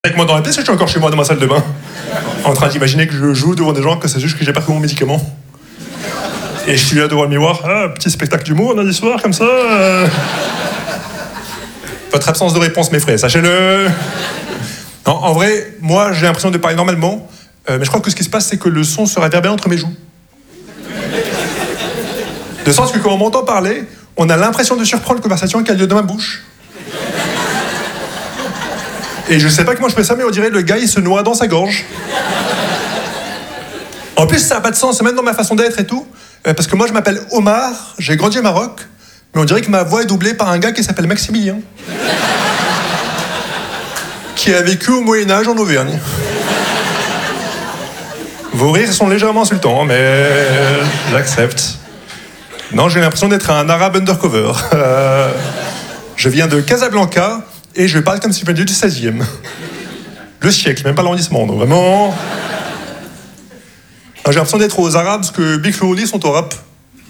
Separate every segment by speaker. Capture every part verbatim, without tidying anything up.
Speaker 1: Avec moi dans la pièce, je suis encore chez moi dans ma salle de bain, en train d'imaginer que je joue devant des gens, que c'est juste que j'ai pas pris mon médicament. Et je suis là devant le miroir, ah, petit spectacle d'humour lundi soir, comme ça. Euh... Votre absence de réponse m'effraie, sachez-le. Non, en vrai, moi j'ai l'impression de parler normalement, euh, mais je crois que ce qui se passe, c'est que le son se réverbère entre mes joues. De sorte que quand on m'entend parler, on a l'impression de surprendre la conversation qui a lieu dans ma bouche. Et je sais pas comment je fais ça, mais on dirait le gars, il se noie dans sa gorge. En plus, ça n'a pas de sens, même dans ma façon d'être et tout. Euh, parce que moi, je m'appelle Omar, j'ai grandi au Maroc, mais on dirait que ma voix est doublée par un gars qui s'appelle Maximilien. Qui a vécu au Moyen-Âge en Auvergne. Vos rires sont légèrement insultants, mais j'accepte. Non, j'ai l'impression d'être un arabe undercover. Euh, je viens de Casablanca, et je parle comme si je venais du seizième. Le siècle, même pas l'arrondissement, donc vraiment... J'ai l'impression d'être aux Arabes, parce que Big Flo et Oli sont au rap.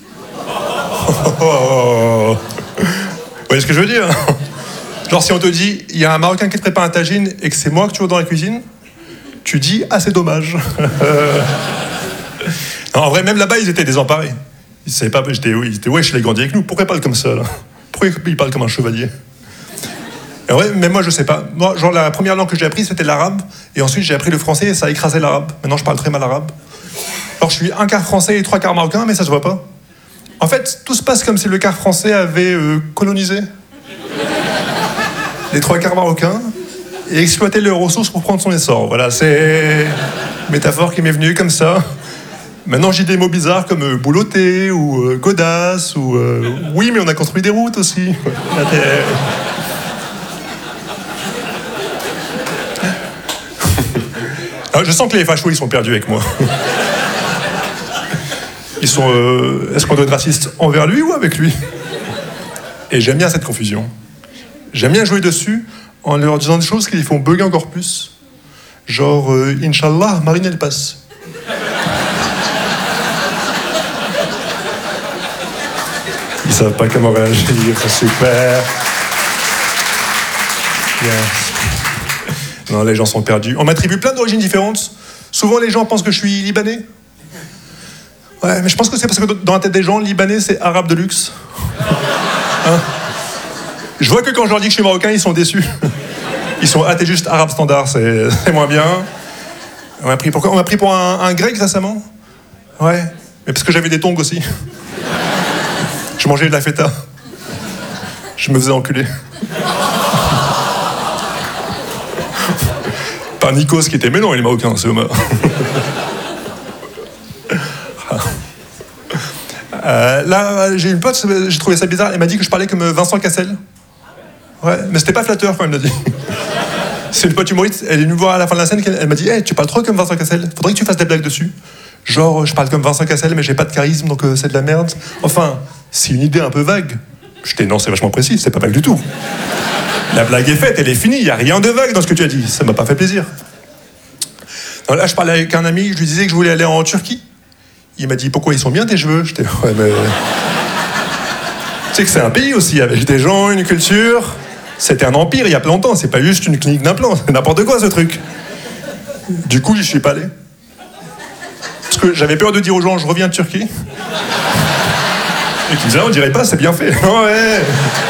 Speaker 1: Vous voyez ce que je veux dire? Genre si on te dit, il y a un Marocain qui te prépare un tagine, et que c'est moi que tu vois dans la cuisine, tu dis, ah c'est dommage. Non, en vrai, même là-bas, ils étaient désemparés. Ils savaient pas, j'étais, ils étaient, ouais, je l'ai grandi avec nous, pourquoi ils parlent comme ça, là? Pourquoi ils parlent comme un chevalier? Et ouais, mais moi je sais pas. Moi, genre la première langue que j'ai appris c'était l'arabe, et ensuite j'ai appris le français et ça a écrasé l'arabe. Maintenant je parle très mal arabe. Alors je suis un quart français et trois quarts marocain, mais ça se voit pas. En fait, tout se passe comme si le quart français avait euh, colonisé les trois quarts marocains et exploité leurs ressources pour prendre son essor. Voilà, c'est une métaphore qui m'est venue comme ça. Maintenant j'ai des mots bizarres comme euh, boulotter ou euh, godasse ou euh, oui mais on a construit des routes aussi. Ah, je sens que les fachos, ils sont perdus avec moi. Ils sont... Euh, est-ce qu'on doit être raciste envers lui ou avec lui? Et j'aime bien cette confusion. J'aime bien jouer dessus en leur disant des choses qui les font bugger encore plus. Genre, euh, Inch'Allah, Marine, elle passe. Ils savent pas comment réagir, c'est super. Yes. Non, les gens sont perdus. On m'attribue plein d'origines différentes. Souvent, les gens pensent que je suis libanais. Ouais, mais je pense que c'est parce que dans la tête des gens, libanais, c'est arabe de luxe. Hein? Je vois que quand je leur dis que je suis marocain, ils sont déçus. Ils sont, ah, t'es juste arabe standard, c'est, c'est moins bien. On m'a pris pour quoi? On m'a pris pour un, un grec récemment. Ouais, mais parce que j'avais des tongs aussi. Je mangeais de la feta. Je me faisais enculer. Par Nikos qui était, mais non, il est marocain, c'est Omar. euh, là, j'ai une pote, j'ai trouvé ça bizarre, elle m'a dit que je parlais comme Vincent Cassel. Ouais, mais c'était pas flatteur quand elle me l'a dit. C'est une pote humoriste, elle est venue me voir à la fin de la scène, elle m'a dit, hey, tu parles trop comme Vincent Cassel, faudrait que tu fasses des blagues dessus. Genre, je parle comme Vincent Cassel, mais j'ai pas de charisme, donc euh, c'est de la merde. Enfin, c'est une idée un peu vague. J'étais, non, c'est vachement précis, c'est pas vague du tout. La blague est faite, elle est finie, il n'y a rien de vague dans ce que tu as dit. Ça m'a pas fait plaisir. Alors là, je parlais avec un ami, je lui disais que je voulais aller en Turquie. Il m'a dit, pourquoi ils sont bien tes cheveux? J'étais, ouais, mais... Tu sais que c'est un pays aussi, avec des gens, une culture. C'était un empire il y a plein de temps, c'est pas juste une clinique d'implants, c'est n'importe quoi ce truc. Du coup, j'y suis pas allé. Parce que j'avais peur de dire aux gens, je reviens de Turquie. Et qu'ils disaient, on dirait pas, c'est bien fait. Ouais.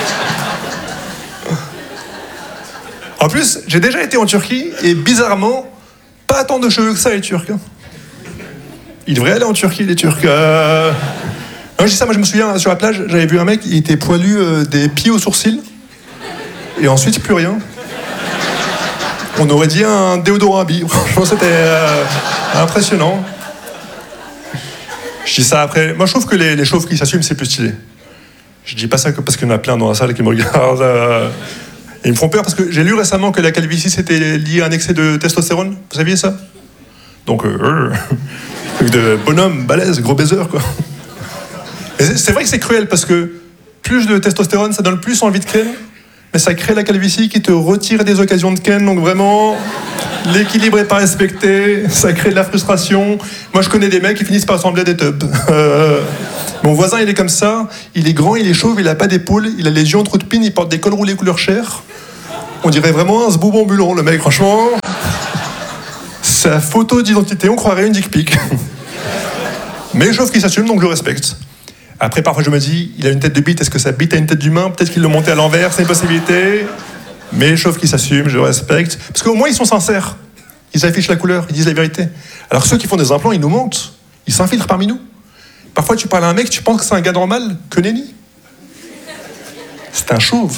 Speaker 1: En plus, j'ai déjà été en Turquie, et bizarrement, pas tant de cheveux que ça, les Turcs. Hein. Ils devraient aller en Turquie, les Turcs. Euh... Non, je dis ça, moi je me souviens, sur la plage, j'avais vu un mec, il était poilu euh, des pieds aux sourcils, et ensuite, plus rien. On aurait dit un déodorant à billes. Franchement, c'était euh, impressionnant. Je dis ça après. Moi, je trouve que les, les chauves qui s'assument, c'est plus stylé. Je dis pas ça que parce qu'il y en a plein dans la salle qui me regardent. Euh... Et ils me font peur parce que j'ai lu récemment que la calvitie c'était lié à un excès de testostérone. Vous saviez ça? Donc, euh, truc de bonhomme, balèze, gros baiser, quoi. Et c'est, c'est vrai que c'est cruel parce que plus de testostérone, ça donne plus envie de ken, mais ça crée la calvitie qui te retire des occasions de ken. Donc vraiment, l'équilibre est pas respecté, ça crée de la frustration. Moi, je connais des mecs qui finissent par ressembler à des tubs. Euh, mon voisin, il est comme ça. Il est grand, il est chauve, il a pas d'épaule, il a les yeux en trou de pine, il porte des cols roulés couleur chair. On dirait vraiment un zboub ambulant, le mec, franchement. Sa photo d'identité, on croirait une dick pic. Mais chauve qui s'assume, donc je le respecte. Après, parfois, je me dis, il a une tête de bite, est-ce que sa bite a une tête d'humain? Peut-être qu'il l'a monté à l'envers, c'est une possibilité. Mais chauve qui s'assume, je le respecte. Parce qu'au moins, ils sont sincères. Ils affichent la couleur, ils disent la vérité. Alors ceux qui font des implants, ils nous mentent. Ils s'infiltrent parmi nous. Parfois, tu parles à un mec, tu penses que c'est un gars normal, que nenni. C'est un chauve.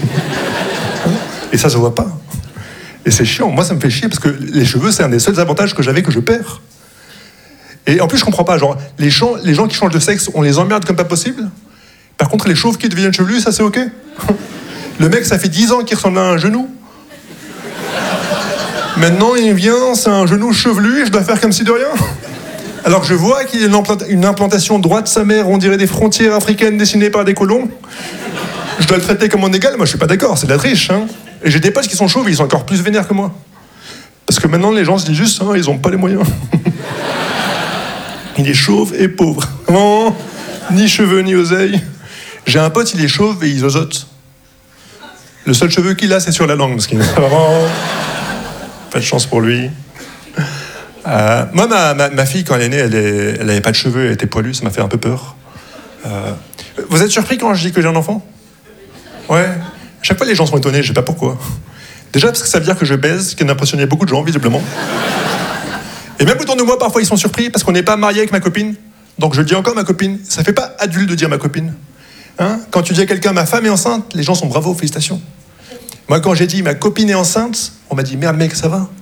Speaker 1: Et ça se voit pas. Et c'est chiant. Moi, ça me fait chier parce que les cheveux, c'est un des seuls avantages que j'avais que je perds. Et en plus, je comprends pas. Genre, les gens, les gens qui changent de sexe, on les emmerde comme pas possible. Par contre, les chauves qui deviennent chevelus, ça c'est ok. Le mec, ça fait dix ans qu'il ressemble à un genou. Maintenant, il vient, c'est un genou chevelu et je dois faire comme si de rien. Alors que je vois qu'il y a une, implant- une implantation droite sa mère, on dirait des frontières africaines dessinées par des colons. Je dois le traiter comme un égal, moi je suis pas d'accord, c'est de la triche. Hein. Et j'ai des potes qui sont chauves et ils sont encore plus vénères que moi. Parce que maintenant les gens se disent juste, hein, ils ont pas les moyens. Il est chauve et pauvre. Vraiment, ni cheveux ni oseille. J'ai un pote, il est chauve et il zozote. Le seul cheveu qu'il a, c'est sur la langue. Parce qu'il n'a vraiment pas de chance pour lui. Euh, moi, ma, ma, ma fille, quand elle est née, elle n'avait pas de cheveux, elle était poilue, ça m'a fait un peu peur. Euh, vous êtes surpris quand je dis que j'ai un enfant? Ouais. À chaque fois, les gens sont étonnés, je sais pas pourquoi. Déjà, parce que ça veut dire que je baise, ce qui a impressionné beaucoup de gens, visiblement. Et même autour de moi, parfois, ils sont surpris parce qu'on n'est pas marié avec ma copine. Donc, je dis encore ma copine. Ça fait pas adulte de dire ma copine. Hein? Quand tu dis à quelqu'un, ma femme est enceinte, les gens sont bravo, félicitations. Moi, quand j'ai dit ma copine est enceinte, on m'a dit, merde, mec, ça va?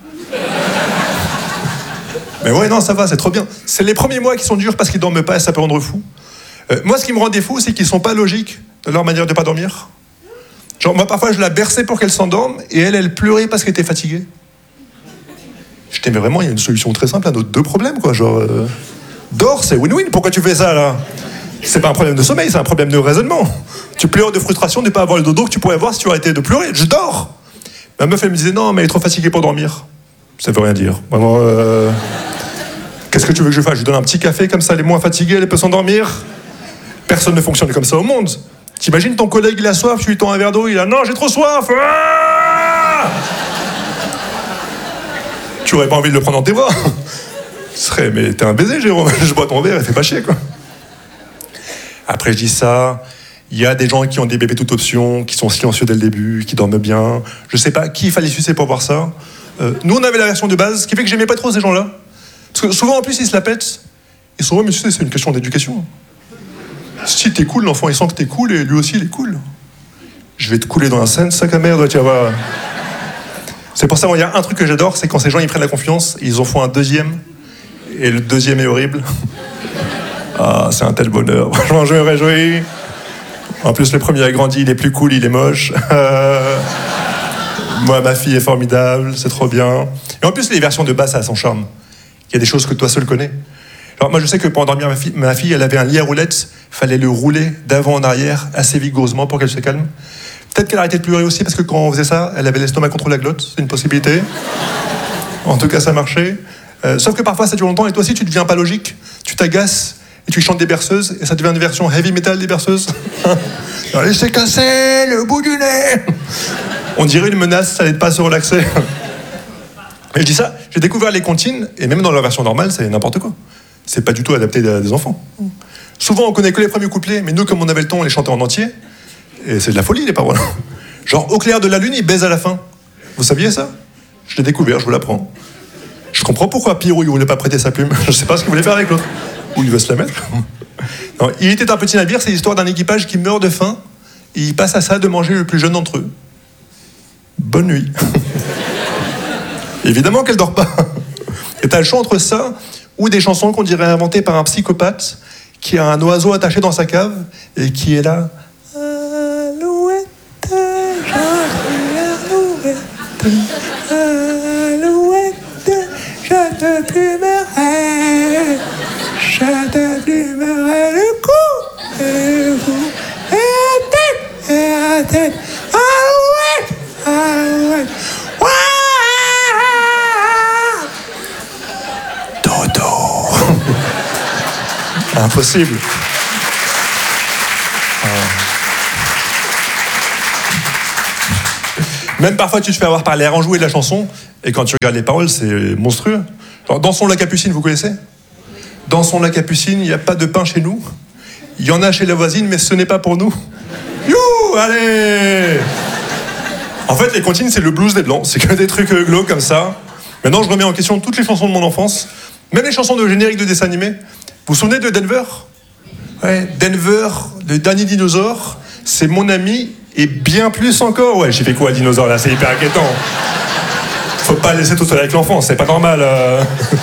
Speaker 1: Mais ouais, non, ça va, c'est trop bien. C'est les premiers mois qui sont durs parce qu'ils dorment pas et ça peut rendre fou. Euh, moi, ce qui me rendait fou, c'est qu'ils sont pas logiques de leur manière de pas dormir. Genre, moi, parfois, je la berçais pour qu'elle s'endorme et elle, elle pleurait parce qu'elle était fatiguée. Je t'aimais vraiment, il y a une solution très simple à nos deux problèmes, quoi. Genre, euh, dors, c'est win-win, pourquoi tu fais ça, là? C'est pas un problème de sommeil, c'est un problème de raisonnement. Tu pleures de frustration de ne pas avoir le dodo que tu pourrais avoir si tu arrêtais de pleurer. Je dors! Ma meuf, elle me disait, non, mais elle est trop fatiguée pour dormir. Ça veut rien dire. Vraiment, euh... qu'est-ce que tu veux que je fasse? Je lui donne un petit café, comme ça, elle est moins fatiguée, elle peut s'endormir. Personne ne fonctionne comme ça au monde. T'imagines ton collègue, il a soif, tu lui tends un verre d'eau, il a, non, j'ai trop soif! Ah tu aurais pas envie de le prendre dans tes bras. Ce serait, mais t'es un baiser, Jérôme. Je bois ton verre, elle fait pas chier, quoi. Après, je dis ça. Il y a des gens qui ont des bébés toute option, qui sont silencieux dès le début, qui dorment bien. Je sais pas qui il fallait sucer pour voir ça. Euh, nous, on avait la version de base, ce qui fait que j'aimais pas trop ces gens-là. Parce que souvent, en plus, ils se la pètent. Ils sont, ouais, mais tu sais, c'est une question d'éducation. Si t'es cool, l'enfant, il sent que t'es cool, et lui aussi, il est cool. Je vais te couler dans la scène, sac à merde, tu vas voir. C'est pour ça, il y a un truc que j'adore, c'est quand ces gens, ils prennent la confiance, ils en font un deuxième, et le deuxième est horrible. Ah, c'est un tel bonheur. Franchement, je me réjouis. En plus, le premier a grandi, il est plus cool, il est moche. Euh... Moi, ma fille est formidable, c'est trop bien. Et en plus, les versions de bas, ça a son charme. Il y a des choses que toi seul connais. Alors moi, je sais que pour endormir ma fille, ma fille, elle avait un lit à roulettes, fallait le rouler d'avant en arrière, assez vigoureusement pour qu'elle se calme. Peut-être qu'elle arrêtait de pleurer aussi, parce que quand on faisait ça, elle avait l'estomac contre la glotte, c'est une possibilité. En tout cas, ça marchait. Euh, sauf que parfois, ça dure longtemps, et toi aussi, tu deviens pas logique. Tu t'agaces, et tu chantes des berceuses, et ça devient une version heavy metal des berceuses. Allez, c'est cassé, le bout du nez. On dirait une menace, ça n'aide pas à se relaxer. Et je dis ça, j'ai découvert les comptines, et même dans leur version normale, c'est n'importe quoi. C'est pas du tout adapté à des enfants. Souvent, on connaît que les premiers couplets, mais nous, comme on avait le temps, on les chantait en entier. Et c'est de la folie, les paroles. Genre, au clair de la lune, il baise à la fin. Vous saviez ça? Je l'ai découvert, je vous l'apprends. Je comprends pourquoi Pierrot, il voulait pas prêter sa plume. Je sais pas ce qu'il voulait faire avec l'autre. Ou il veut se la mettre. Non, il était un petit navire, c'est l'histoire d'un équipage qui meurt de faim, et il passe à ça de manger le plus jeune d'entre eux. Bonne nuit. Évidemment qu'elle dort pas. Et t'as le choix entre ça, ou des chansons qu'on dirait inventées par un psychopathe, qui a un oiseau attaché dans sa cave, et qui est là... Alouette, alouette, alouette, je te plumerai, je te plumerai le cou, et le cou, et la tête, et la tête, alouette, alouette, ouah, dodo. Impossible. Même parfois, tu te fais avoir par l'air enjoué de la chanson, et quand tu regardes les paroles, c'est monstrueux. Genre, Dansons la Capucine, vous connaissez? Dansons la Capucine, il n'y a pas de pain chez nous. Il y en a chez la voisine, mais ce n'est pas pour nous. You, allez! En fait, les comptines, c'est le blues des Blancs. C'est que des trucs glauques comme ça. Maintenant, je remets en question toutes les chansons de mon enfance, même les chansons de générique de dessins animés. Vous vous souvenez de Denver? Ouais, Denver, le dernier dinosaure, c'est mon ami, et bien plus encore. Ouais, j'ai fait quoi, dinosaure, là? C'est hyper inquiétant. Faut pas laisser tout seul avec l'enfant, c'est pas normal. Euh...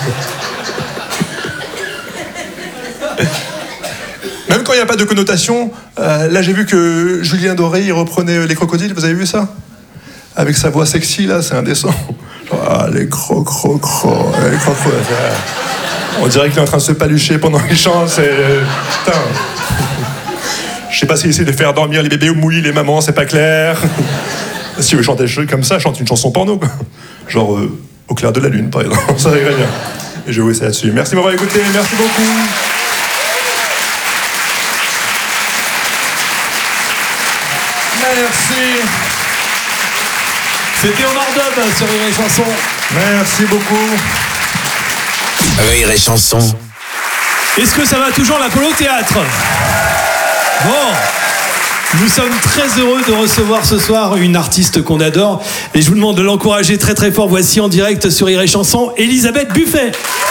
Speaker 1: Même quand il n'y a pas de connotation, euh, là j'ai vu que Julien Doré, il reprenait les crocodiles, vous avez vu ça? Avec sa voix sexy, là, c'est indécent. Ah, les cro cro cro, les cro cro. On dirait qu'il est en train de se palucher pendant qu'il chante, c'est... Putain. Je sais pas s'il essaie de faire dormir les bébés ou mouiller les mamans, c'est pas clair. Si tu veux chanter des choses comme ça, chante une chanson porno, quoi. Genre euh, Au clair de la lune, par exemple. Ça irait bien. Et je vais vous laisser là-dessus. Merci de m'avoir écouté, merci beaucoup. Merci.
Speaker 2: C'était Omar Dub sur Rire et Chanson.
Speaker 1: Merci beaucoup.
Speaker 3: Rire et Chanson.
Speaker 2: Est-ce que ça va toujours la Polo Théâtre? Bon, nous sommes très heureux de recevoir ce soir une artiste qu'on adore et je vous demande de l'encourager très très fort. Voici en direct sur Rire et Chanson, Elisabeth Buffet.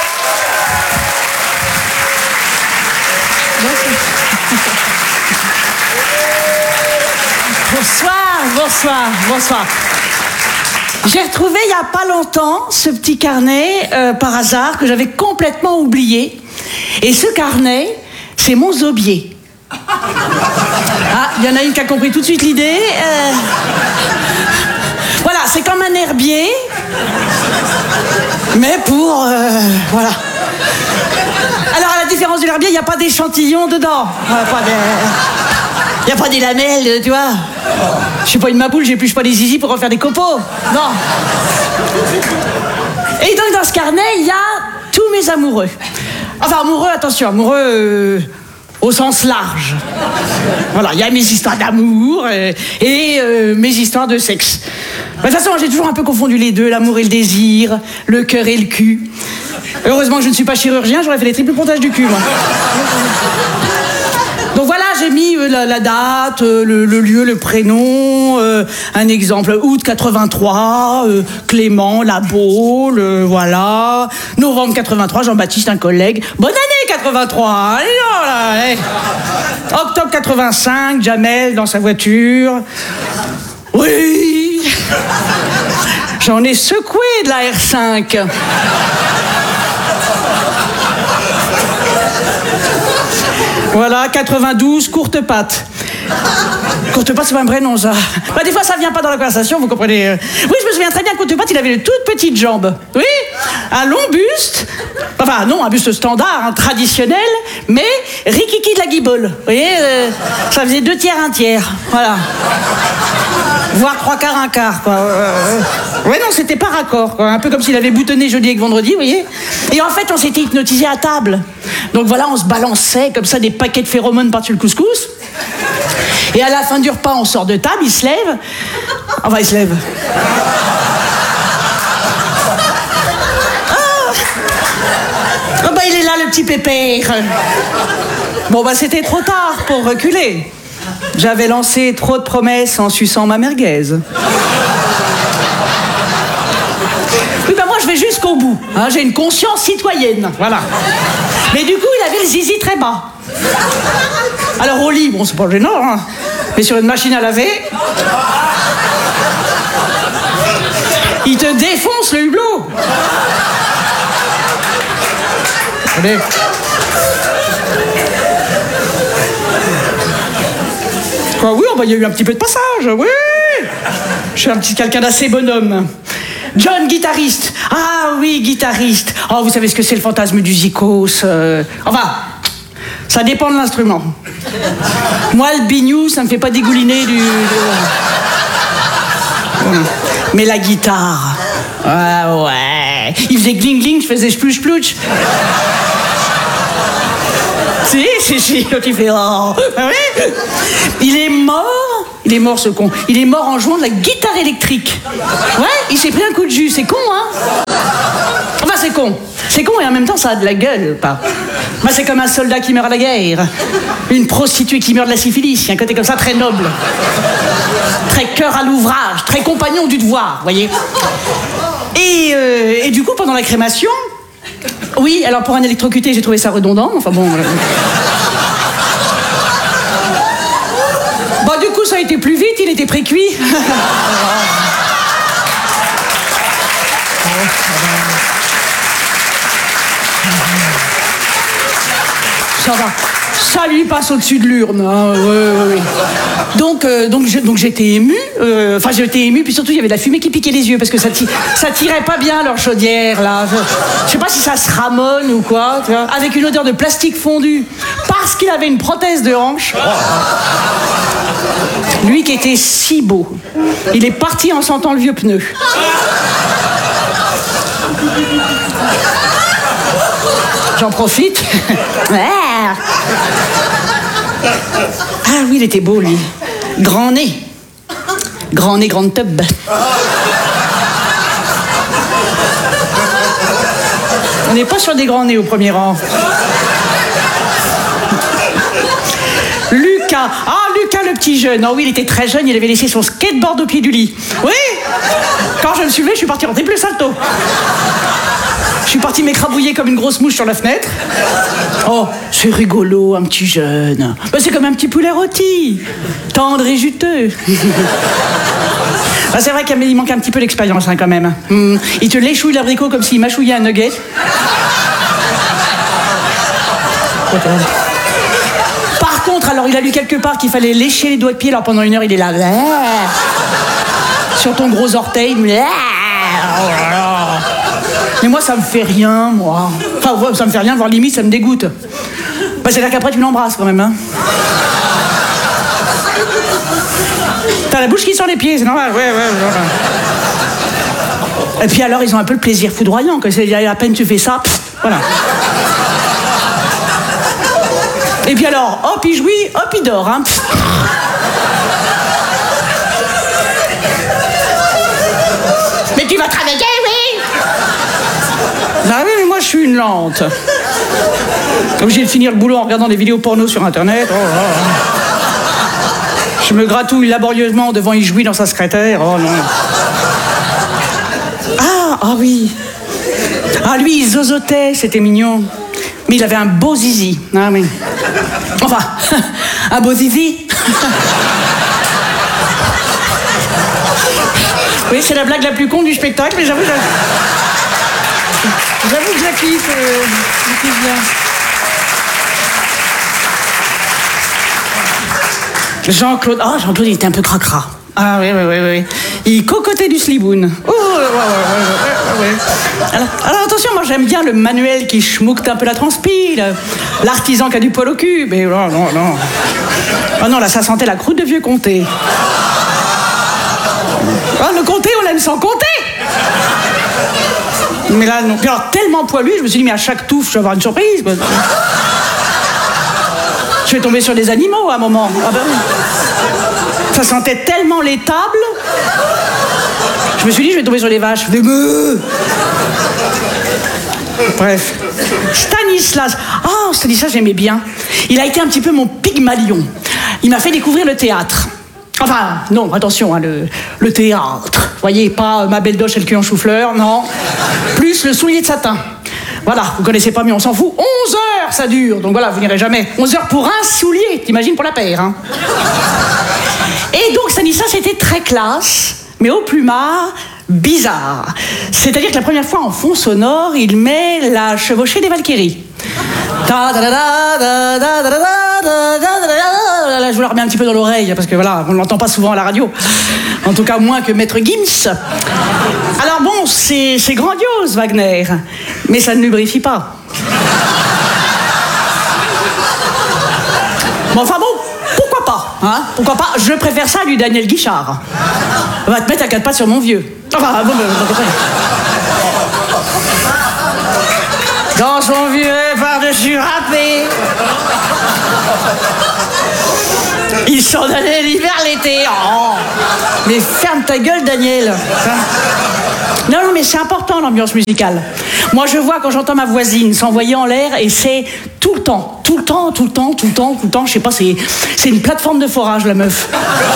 Speaker 4: Bonsoir, bonsoir, bonsoir. J'ai retrouvé il n'y a pas longtemps ce petit carnet euh, par hasard que j'avais complètement oublié. Et ce carnet, c'est mon zobier. Ah, il y en a une qui a compris tout de suite l'idée. Euh... Voilà, c'est comme un herbier, mais pour... Euh, voilà. Alors, à la différence de l'herbier, il n'y a pas d'échantillon dedans. Euh, pas de... Il n'y a pas des lamelles, tu vois. Je suis pas une maboule, j'épluche pas des zizi pour en faire des copeaux. Non. Et donc, dans ce carnet, il y a tous mes amoureux. Enfin, amoureux, attention, amoureux euh, au sens large. Voilà, il y a mes histoires d'amour euh, et euh, mes histoires de sexe. De toute façon, j'ai toujours un peu confondu les deux, l'amour et le désir, le cœur et le cul. Heureusement que je ne suis pas chirurgien, j'aurais fait les triples pontages du cul, moi. Donc voilà, j'ai mis euh, la, la date, euh, le, le lieu, le prénom, euh, un exemple, août quatre-vingt-trois, euh, Clément, La Baule, euh, voilà. Novembre quatre-vingt-trois, Jean-Baptiste, un collègue. Bonne année quatre-vingt-trois, hein, allez, non, là, hey. Octobre quatre-vingt-cinq, Jamel dans sa voiture. Oui. J'en ai secoué de la R cinq. Voilà, quatre-vingt-douze, courte patte. Courte patte, c'est pas un vrai nom, ça. Bah, des fois, ça vient pas dans la conversation, vous comprenez. Oui, je me souviens très bien, courte patte, il avait de toutes petites jambes. Oui, un long buste. Enfin, non, un buste standard, hein, traditionnel, mais rikiki de la guibole. Vous voyez, euh, ça faisait deux tiers, un tiers. Voilà. Voire trois quarts, un quart, quoi. Euh, ouais, non, c'était pas raccord, quoi. Un peu comme s'il avait boutonné jeudi avec vendredi, vous voyez. Et en fait, on s'était hypnotisé à table. Donc voilà, on se balançait comme ça des paquets de phéromones par-dessus le couscous. Et à la fin du repas, on sort de table, il se lève. Enfin, il se lève. Ah, oh, bah, il est là, le petit pépère. Bon, bah, c'était trop tard pour reculer. J'avais lancé trop de promesses en suçant ma merguez. Oui, ben moi, je vais jusqu'au bout. Hein, j'ai une conscience citoyenne, voilà. Mais du coup, il avait le zizi très bas. Alors, au lit, bon, c'est pas gênant, hein. Mais sur une machine à laver, il te défonce le hublot. Allez. Quoi, oui, oh, bah, il y a eu un petit peu de passage, oui. Je suis un petit quelqu'un d'assez bonhomme. John, guitariste. Ah oui, guitariste. Oh, vous savez ce que c'est le fantasme du zikos. Euh... Enfin, ça dépend de l'instrument. Moi, le bignou, ça me fait pas dégouliner du... Mais la guitare... Ah ouais... Il faisait gling-gling, je faisais splouch-splouch. Si, si, si, quand il fait... Oh. Ah oui. Il est mort Il est mort, ce con. Il est mort en jouant de la guitare électrique. Ouais, il s'est pris un coup de jus. C'est con, hein? Enfin, c'est con. C'est con et en même temps, ça a de la gueule, pas. Bah, c'est comme un soldat qui meurt à la guerre. Une prostituée qui meurt de la syphilis. Il y a un côté comme ça très noble. Très cœur à l'ouvrage. Très compagnon du devoir, voyez. Et, euh, et du coup, pendant la crémation... Oui, alors pour un électrocuté, j'ai trouvé ça redondant. Enfin bon... Euh... Bah, du coup, ça a été plus vite. Il était pré-cuit. Ça va. Ça lui passe au-dessus de l'urne. Hein. Ouais, ouais, ouais. Donc, euh, donc, je, donc j'étais émue. Euh, enfin, j'étais émue, puis surtout, il y avait de la fumée qui piquait les yeux, parce que ça, ça tirait pas bien, leur chaudière, là. Je, je sais pas si ça se ramonne ou quoi, tu vois, avec une odeur de plastique fondu, parce qu'il avait une prothèse de hanche. Lui qui était si beau. Il est parti en sentant le vieux pneu. J'en profite. Ah oui, il était beau, lui. Grand nez. Grand nez, grande tub. On n'est pas sur des grands nez au premier rang. Lucas. Ah, Lucas, le petit jeune. Oh oui, il était très jeune, il avait laissé son skateboard au pied du lit. Oui. Quand je me suis levée, je suis partie en triple salto. Je suis partie m'écrabouiller comme une grosse mouche sur la fenêtre. Oh, c'est rigolo, un petit jeune. Ben, c'est comme un petit poulet rôti. Tendre et juteux. Ben, c'est vrai qu'il manque un petit peu d'expérience, hein, quand même. Mmh. Il te léchouille l'abricot comme s'il mâchouillait un nugget. Par contre, alors, il a lu quelque part qu'il fallait lécher les doigts de pied. Alors, pendant une heure, il est là. Sur ton gros orteil. Mais moi, ça me fait rien, moi. Enfin, ça me fait rien, voire limite, ça me dégoûte. Bah, c'est-à-dire qu'après, tu l'embrasses, quand même, hein. T'as la bouche qui sent les pieds, c'est normal, ouais, ouais, ouais. Et puis alors, ils ont un peu le plaisir foudroyant, que c'est à peine tu fais ça, pff, voilà. Et puis alors, hop, il jouit, hop, il dort, hein. Pff. Mais tu vas travailler, oui. Bah oui, mais moi je suis une lente. Obligé de finir le boulot en regardant des vidéos porno sur internet. Oh, oh, oh. Je me gratouille laborieusement devant y jouir dans sa secrétaire. Oh non. Ah, ah oui. Ah lui, il zozotait, c'était mignon. Mais il avait un beau zizi. Ah oui. Enfin, un beau zizi. Oui, c'est la blague la plus con du spectacle, mais j'avoue, j'avoue, j'avoue que je la kiffe, euh, je kiffe bien. Jean-Claude, oh, Jean-Claude, il était un peu cracra. Ah oui, oui, oui, oui. Il cocotait du sliboun. Oh, ouais, ouais, ouais, ouais, ouais. Alors, alors attention, moi j'aime bien le manuel qui schmoukte un peu la transpi, l'artisan qui a du poil au cul, mais non, non, non. Oh non, là, ça sentait la croûte de vieux comté. Ah, le comté, on l'aime sans compter. Mais là, non. Puis alors, tellement poilu, je me suis dit, mais à chaque touffe, je vais avoir une surprise, quoi. Je vais tomber sur des animaux à un moment. Ah ben, ça sentait tellement l'étable. Je me suis dit, je vais tomber sur les vaches. Des bœufs. Bref. Stanislas. Oh, Stanislas, j'aimais bien. Il a été un petit peu mon Pygmalion. Il m'a fait découvrir le théâtre. Enfin, non, attention, hein, le, le théâtre. Voyez, pas euh, ma belle doche et le cul en chou-fleur, non. Plus le soulier de satin. Voilà, vous connaissez pas, mais on s'en fout. onze heures, ça dure, donc voilà, vous n'irez jamais. onze heures pour un soulier, t'imagines pour la paire, hein. Et donc, Stanislas, c'était très classe, mais au plumard, bizarre. C'est-à-dire que la première fois, en fond sonore, il met la chevauchée des Valkyries. Je vous la remets un petit peu dans l'oreille, parce que voilà, on ne l'entend pas souvent à la radio. En tout cas, moins que Maître Gims. Alors bon, c'est, c'est grandiose, Wagner, mais ça ne lubrifie pas. Bon, enfin bon, pourquoi pas, hein? Pourquoi pas? Je préfère ça à du Daniel Guichard. On va te mettre à quatre pattes sur mon vieux. Enfin, bon, ben, dans son vieux par-dessus râpé. Ils s'en allaient l'hiver, l'été. Oh. Mais ferme ta gueule, Daniel. Non, non, mais c'est important, l'ambiance musicale. Moi, je vois quand j'entends ma voisine s'envoyer en l'air et c'est tout le temps, tout le temps, tout le temps, tout le temps, tout le temps. Je sais pas, c'est, c'est une plateforme de forage, la meuf.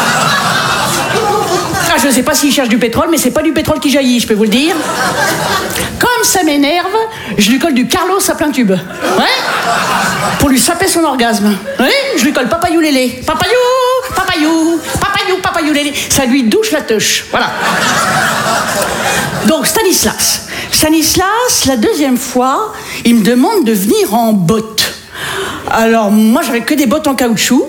Speaker 4: Ah, je sais pas s'il cherche du pétrole, mais c'est pas du pétrole qui jaillit, je peux vous le dire. Comme ça m'énerve, je lui colle du Carlos à plein tube. Ouais. Pour lui saper son orgasme. Ouais. Je lui colle papayou lélé. Papayou, papayou, papayou, papayou lélé. Ça lui douche la touche. Voilà. Donc Stanislas. Stanislas, la deuxième fois, il me demande de venir en bottes. Alors moi, j'avais que des bottes en caoutchouc.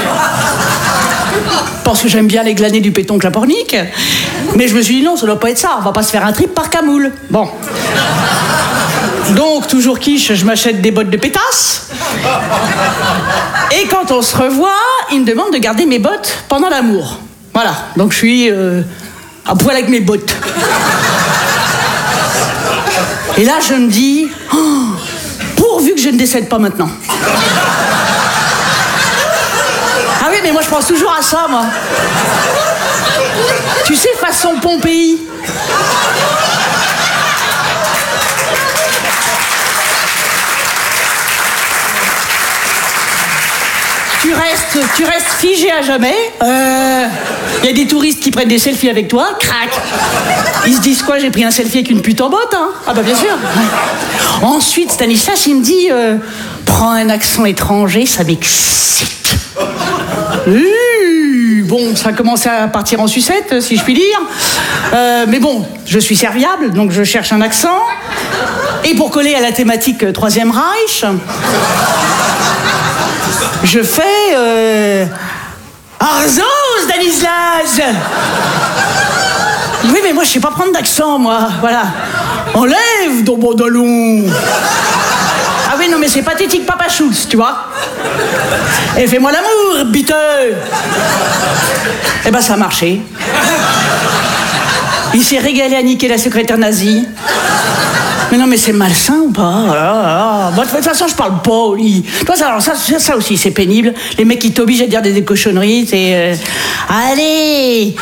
Speaker 4: Parce que j'aime bien les glanés du péton clapornique. Mais je me suis dit non, ça doit pas être ça. On va pas se faire un trip par camoule. Bon. Donc, toujours quiche, je m'achète des bottes de pétasse. Et quand on se revoit, il me demande de garder mes bottes pendant l'amour. Voilà. Donc je suis euh, à poil avec mes bottes. Et là, je me dis, oh, pourvu que je ne décède pas maintenant. Ah oui, mais moi, je pense toujours à ça, moi. Tu sais, façon Pompéi. Tu restes, tu restes figé à jamais. Il euh, y a des touristes qui prennent des selfies avec toi. Crac. Ils se disent quoi? J'ai pris un selfie avec une pute en botte, hein? Ah bah bien sûr. Ouais. Ensuite, Stanislas, il me dit euh, prends un accent étranger, ça m'excite. Mmh, bon, ça a commencé à partir en sucette, si je puis dire. Euh, mais bon, je suis serviable, donc je cherche un accent. Et pour coller à la thématique euh, Troisième Reich, je fais... Euh, Arzo, Stanislas. Oui, mais moi, je sais pas prendre d'accent, moi. Voilà. Enlève ton pantalon. Ah oui, non, mais c'est pathétique, Papa Schultz, tu vois. Et fais-moi l'amour, biteux. Eh ben, ça a marché. Il s'est régalé à niquer la secrétaire nazie. Mais non, mais c'est malsain ou pas? Ah, ah. Bon, de toute façon, je parle pas au lit. Toi, ça, alors, ça, ça aussi, c'est pénible. Les mecs qui t'obligent à dire des, des cochonneries, c'est... Euh... Allez.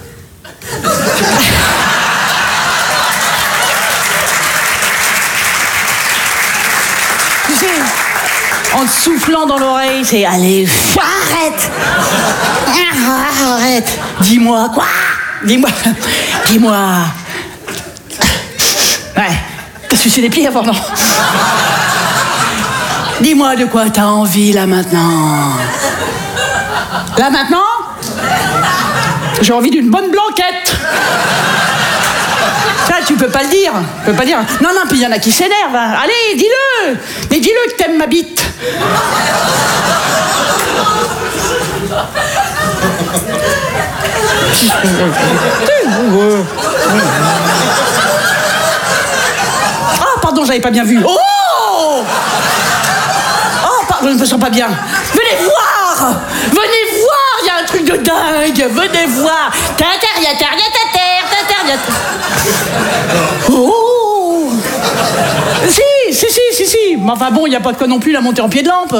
Speaker 4: Tu sais, en te soufflant dans l'oreille, c'est... Allez, arrête. Arrête. Dis-moi, quoi? Dis-moi. Dis-moi. Ouais. T'as sucé les pieds avant, non? Dis-moi de quoi t'as envie, là, maintenant. Là, maintenant? J'ai envie d'une bonne blanquette. Ça, tu peux pas le dire. Tu peux pas dire. Non, non, puis il y en a qui s'énervent. Hein. Allez, dis-le. Mais dis-le que t'aimes ma bite. Ah, pardon, j'avais pas bien vu. Oh! Oh, pardon, je ne me sens pas bien. Venez voir! Venez voir! Il y a un truc de dingue! Venez voir! Oh! Si, si, si, si, si. Mais enfin bon, il n'y a pas de quoi non plus la monter en pied de lampe.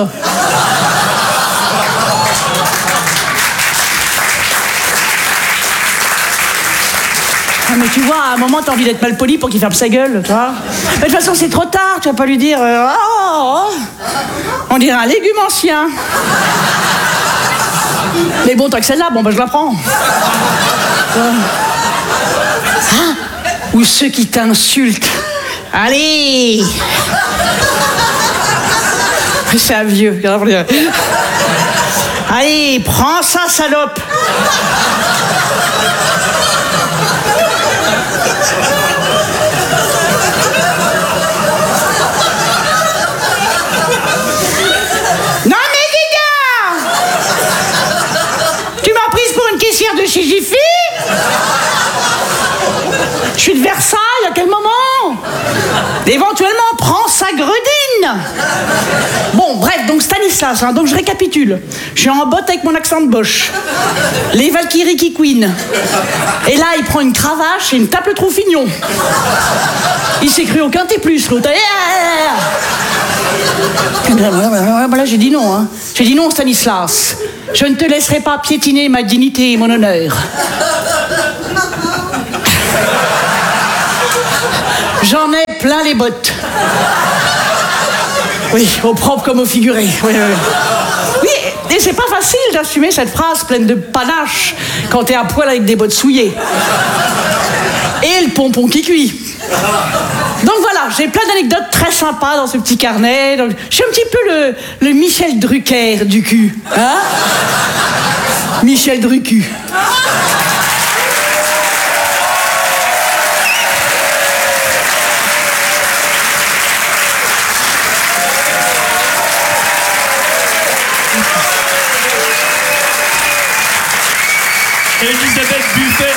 Speaker 4: Ah, mais tu vois, à un moment, t'as envie d'être mal poli pour qu'il ferme sa gueule, tu vois. Mais de toute façon, c'est trop tard, tu vas pas lui dire... Euh, oh, oh. On dirait un légume ancien. Mais bon, tant que celle-là, bon, bah, je la prends. Euh. Ah, ou ceux qui t'insultent. Allez. C'est un vieux. Allez, prends ça, salope. Non mais dis donc! Tu m'as prise pour une caissière de chez Jiffy? Je suis de Versailles, à quel moment? Éventuellement, prends sa gredine. Bon, bref, donc Stanislas, hein, donc je récapitule. Je suis en botte avec mon accent de Bosch. Les Valkyries qui queen. Et là, il prend une cravache et une tape le troufignon. Il s'est cru au quintet plus, l'autre. Là, j'ai dit non. Hein. J'ai dit non, Stanislas. Je ne te laisserai pas piétiner ma dignité et mon honneur. J'en ai plein les bottes. Oui, au propre comme au figuré. Oui, oui. Oui, et c'est pas facile d'assumer cette phrase pleine de panache quand t'es à poil avec des bottes souillées. Et le pompon qui cuit. Donc voilà, j'ai plein d'anecdotes très sympas dans ce petit carnet. Donc, je suis un petit peu le, le Michel Drucker du cul. Hein? Michel Drucker.
Speaker 2: Elisabeth Buffet.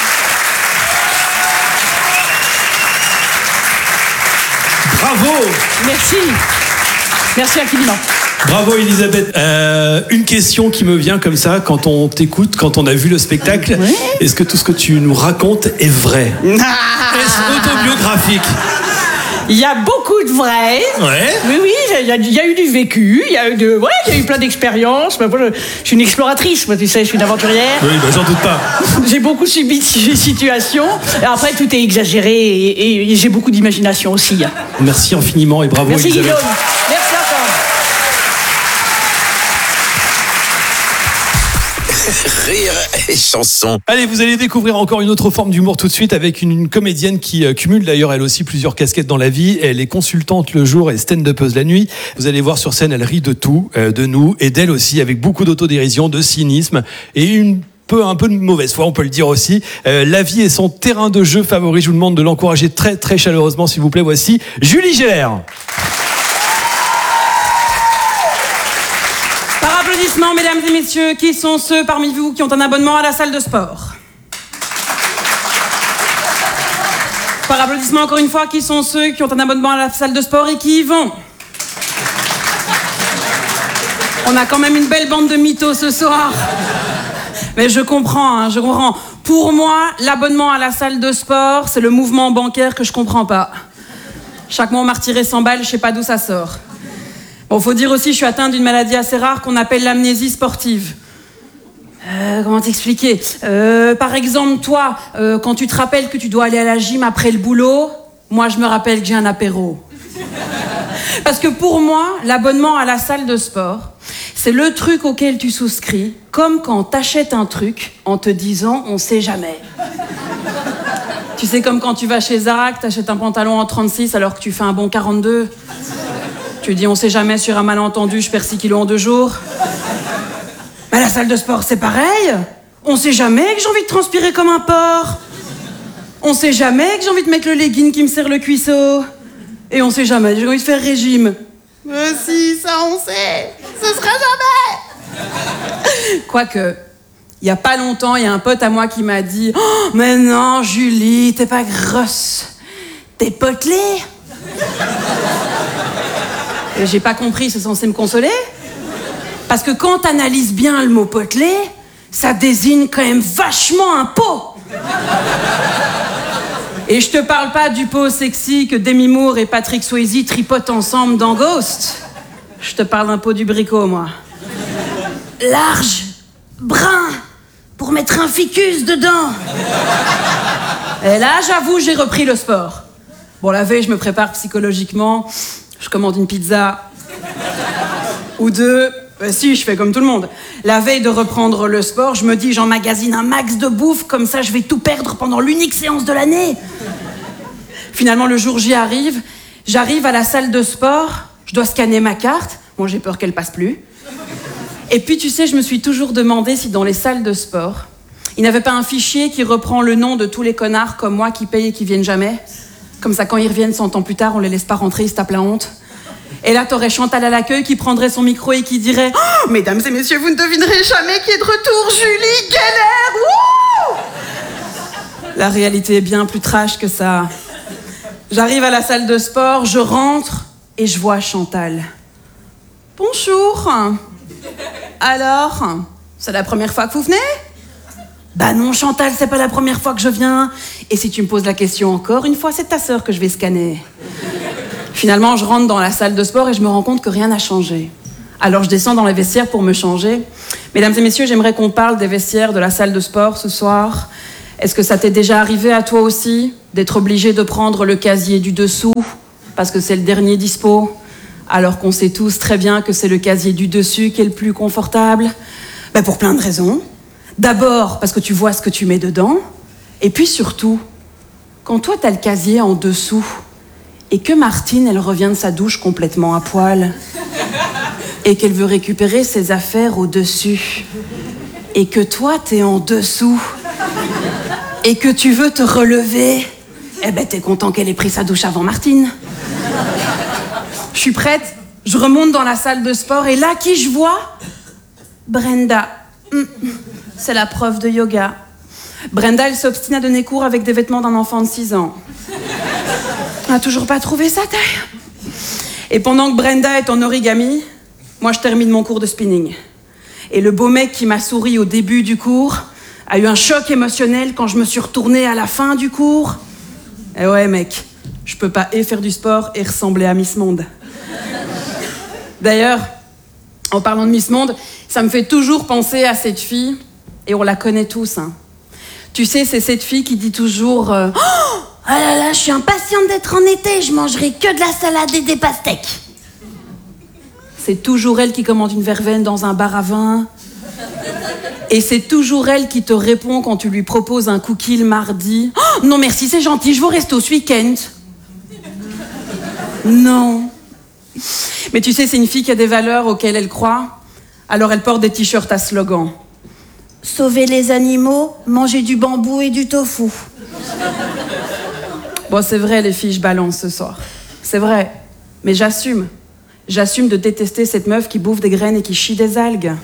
Speaker 2: Bravo.
Speaker 4: Merci. Merci infiniment.
Speaker 2: Bravo Elisabeth. Euh, une question qui me vient comme ça quand on t'écoute, quand on a vu le spectacle. Oui. Est-ce que tout ce que tu nous racontes est vrai? Est-ce autobiographique?
Speaker 4: Il y a beaucoup de vrai.
Speaker 2: Ouais.
Speaker 4: Oui, oui, il y, a, il y a eu du vécu, il y a eu de, ouais, il y a eu plein d'expériences. Moi, je, je suis une exploratrice, moi, tu sais, je suis une aventurière.
Speaker 2: Oui, bah, j'en doute pas. J'ai
Speaker 4: beaucoup subi de situations. Et après, tout est exagéré et, et, et j'ai beaucoup d'imagination aussi.
Speaker 2: Merci infiniment et bravo.
Speaker 4: Merci
Speaker 2: Elisabeth.
Speaker 4: Guillaume. Merci encore.
Speaker 3: Rire et chanson.
Speaker 2: Allez, vous allez découvrir encore une autre forme d'humour tout de suite avec une, une comédienne qui euh, cumule d'ailleurs elle aussi plusieurs casquettes dans la vie. Elle est consultante le jour et stand-upeuse la nuit. Vous allez voir sur scène, elle rit de tout, euh, de nous et d'elle aussi, avec beaucoup d'autodérision, de cynisme et une peu, un peu de mauvaise foi, on peut le dire aussi. Euh, la vie est son terrain de jeu favori. Je vous demande de l'encourager très très chaleureusement s'il vous plaît. Voici Julie Geller.
Speaker 5: Mesdames et messieurs, qui sont ceux parmi vous qui ont un abonnement à la salle de sport? Par applaudissement encore une fois, qui sont ceux qui ont un abonnement à la salle de sport et qui y vont? On a quand même une belle bande de mythos ce soir. Mais je comprends, hein, je comprends. Pour moi, l'abonnement à la salle de sport, c'est le mouvement bancaire que je comprends pas. Chaque mois, on m'a retiré cent balles, je sais pas d'où ça sort. Bon, faut dire aussi, je suis atteinte d'une maladie assez rare qu'on appelle l'amnésie sportive. Euh, comment t'expliquer euh, Par exemple, toi, euh, quand tu te rappelles que tu dois aller à la gym après le boulot, moi, je me rappelle que j'ai un apéro. Parce que pour moi, l'abonnement à la salle de sport, c'est le truc auquel tu souscris, comme quand t'achètes un truc en te disant « on sait jamais ». Tu sais, comme quand tu vas chez Zara, que t'achètes un pantalon en trente-six alors que tu fais un bon quarante-deux. Tu dis, on sait jamais, sur un malentendu, je perds six kilos en deux jours. Bah, la salle de sport, c'est pareil. On sait jamais que j'ai envie de transpirer comme un porc. On sait jamais que j'ai envie de mettre le legging qui me serre le cuisseau. Et on sait jamais que j'ai envie de faire régime. Mais si, ça on sait. Ce sera jamais. Quoique, il y a pas longtemps, il y a un pote à moi qui m'a dit « Oh, mais non, Julie, t'es pas grosse. T'es potelée. » J'ai pas compris, c'est censé me consoler? Parce que quand t'analyses bien le mot potelé, ça désigne quand même vachement un pot. Et je te parle pas du pot sexy que Demi Moore et Patrick Swayze tripotent ensemble dans Ghost. Je te parle d'un pot du bricot, moi. Large, brun, pour mettre un ficus dedans. Et là, j'avoue, j'ai repris le sport. Bon, la veille, je me prépare psychologiquement. Je commande une pizza ou deux. Ben si, je fais comme tout le monde. La veille de reprendre le sport, je me dis j'emmagasine un max de bouffe, comme ça je vais tout perdre pendant l'unique séance de l'année. Finalement, le jour J arrive, j'arrive à la salle de sport, je dois scanner ma carte. Bon, j'ai peur qu'elle passe plus. Et puis, tu sais, je me suis toujours demandé si dans les salles de sport, il n'y avait pas un fichier qui reprend le nom de tous les connards comme moi qui payent et qui viennent jamais. Comme ça, quand ils reviennent cent ans plus tard, on les laisse pas rentrer, ils se tapent la honte. Et là, t'aurais Chantal à l'accueil qui prendrait son micro et qui dirait oh, « Mesdames et messieurs, vous ne devinerez jamais qui est de retour, Julie Geller !» La réalité est bien plus trash que ça. J'arrive à la salle de sport, je rentre et je vois Chantal. « Bonjour. Alors, c'est la première fois que vous venez ?» Bah non, Chantal, c'est pas la première fois que je viens. Et si tu me poses la question encore une fois, c'est ta sœur que je vais scanner. Finalement, je rentre dans la salle de sport et je me rends compte que rien n'a changé. Alors je descends dans les vestiaires pour me changer. Mesdames et messieurs, j'aimerais qu'on parle des vestiaires de la salle de sport ce soir. Est-ce que ça t'est déjà arrivé à toi aussi d'être obligé de prendre le casier du dessous parce que c'est le dernier dispo, alors qu'on sait tous très bien que c'est le casier du dessus qui est le plus confortable? Ben pour plein de raisons. D'abord parce que tu vois ce que tu mets dedans, et puis surtout, quand toi t'as le casier en dessous et que Martine, elle revient de sa douche complètement à poil et qu'elle veut récupérer ses affaires au-dessus et que toi t'es en dessous et que tu veux te relever, eh ben t'es content qu'elle ait pris sa douche avant Martine. Je suis prête, je remonte dans la salle de sport et là, qui je vois? Brenda. C'est la prof de yoga. Brenda, elle s'obstine à donner cours avec des vêtements d'un enfant de six ans. Elle n'a toujours pas trouvé sa taille. Et pendant que Brenda est en origami, moi je termine mon cours de spinning. Et le beau mec qui m'a souri au début du cours a eu un choc émotionnel quand je me suis retournée à la fin du cours. Et ouais mec, je peux pas et faire du sport et ressembler à Miss Monde. D'ailleurs, en parlant de Miss Monde, ça me fait toujours penser à cette fille, et on la connaît tous, hein. Tu sais, c'est cette fille qui dit toujours euh, « Oh ah là là, je suis impatiente d'être en été, je mangerai que de la salade et des pastèques. » C'est toujours elle qui commande une verveine dans un bar à vin. Et c'est toujours elle qui te répond quand tu lui proposes un cookie le mardi. « Oh, non merci, c'est gentil, je vous reste au ce week-end. » Non. Mais tu sais, c'est une fille qui a des valeurs auxquelles elle croit. Alors elle porte des t-shirts à slogan. Sauver les animaux, manger du bambou et du tofu. Bon, c'est vrai, les filles, je balance ce soir. C'est vrai. Mais j'assume. J'assume de détester cette meuf qui bouffe des graines et qui chie des algues.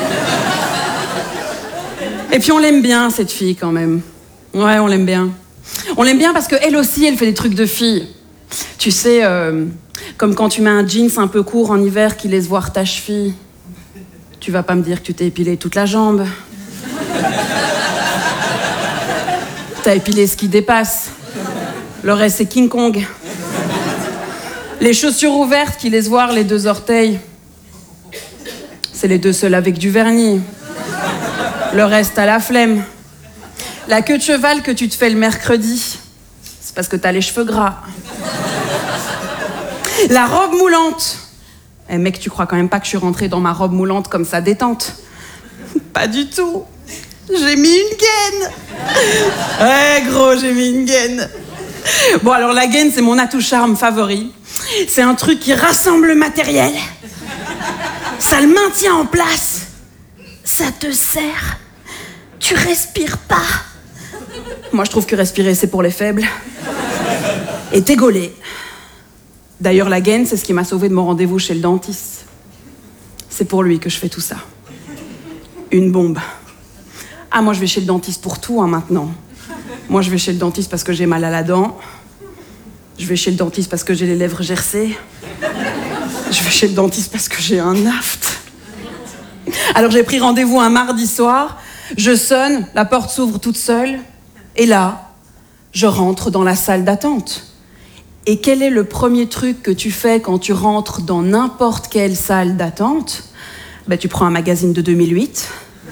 Speaker 5: Et puis on l'aime bien, cette fille, quand même. Ouais, on l'aime bien. On l'aime bien parce qu'elle aussi, elle fait des trucs de fille. Tu sais, euh, comme quand tu mets un jeans un peu court en hiver qui laisse voir ta cheville. Tu vas pas me dire que tu t'es épilé toute la jambe. T'as épilé ce qui dépasse. Le reste, c'est King Kong. Les chaussures ouvertes qui laissent voir les deux orteils. C'est les deux seuls avec du vernis. Le reste, à la flemme. La queue de cheval que tu te fais le mercredi, c'est parce que t'as les cheveux gras. La robe moulante. Eh mec, tu crois quand même pas que je suis rentrée dans ma robe moulante comme ça détente? Pas du tout. J'ai mis une gaine. Ouais, gros, j'ai mis une gaine. Bon, alors la gaine, c'est mon atout charme favori. C'est un truc qui rassemble le matériel. Ça le maintient en place. Ça te sert. Tu respires pas. Moi, je trouve que respirer, c'est pour les faibles. Et t'es gaulé. D'ailleurs, la gaine, c'est ce qui m'a sauvée de mon rendez-vous chez le dentiste. C'est pour lui que je fais tout ça. Une bombe. Ah, moi, je vais chez le dentiste pour tout, hein, maintenant. Moi, je vais chez le dentiste parce que j'ai mal à la dent. Je vais chez le dentiste parce que j'ai les lèvres gercées. Je vais chez le dentiste parce que j'ai un aft. Alors, j'ai pris rendez-vous un mardi soir. Je sonne, la porte s'ouvre toute seule. Et là, je rentre dans la salle d'attente. Et quel est le premier truc que tu fais quand tu rentres dans n'importe quelle salle d'attente? Ben, tu prends un magazine de deux mille huit.